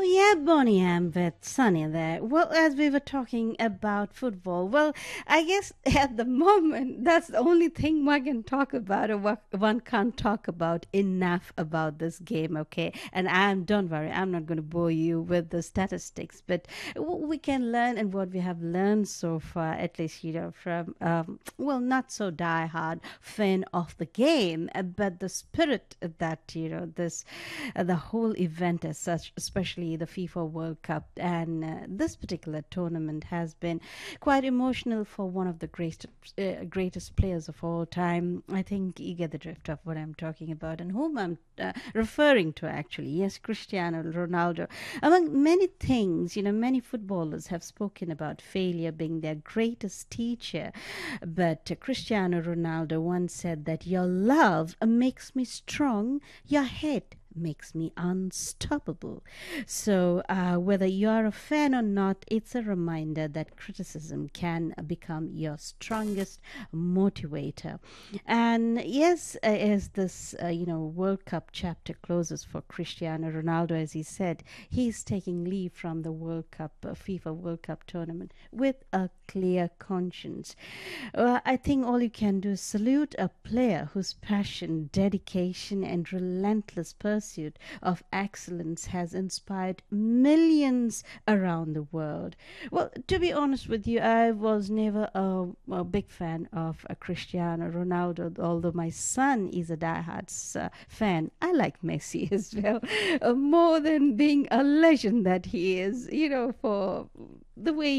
Yeah, Bonnie, I'm with Sonia there. Well, as we were talking about football, well, I guess at the moment, that's the only thing one can talk about, or one can't talk about enough about this game, okay? And don't worry, I'm not going to bore you with the statistics, but we can learn, and what we have learned so far, at least, from, well, not so die-hard fan of the game, but the spirit that, the whole event as such, especially the FIFA World Cup and this particular tournament has been quite emotional for one of the greatest players of all time. I think you get the drift of what I'm talking about and whom I'm referring to actually. Yes, Cristiano Ronaldo. Among many things, many footballers have spoken about failure being their greatest teacher. But Cristiano Ronaldo once said that your love makes me strong, your head makes me unstoppable. So, whether you're a fan or not, it's a reminder that criticism can become your strongest motivator. And yes, as this World Cup chapter closes for Cristiano Ronaldo, as he said, he's taking leave from the World Cup, FIFA World Cup tournament with a clear conscience. I think all you can do is salute a player whose passion, dedication, and relentless pursuit of excellence has inspired millions around the world. Well, to be honest with you, I was never a big fan of Cristiano Ronaldo, although my son is a diehard fan. I like Messi as well, more than being a legend that he is, for the way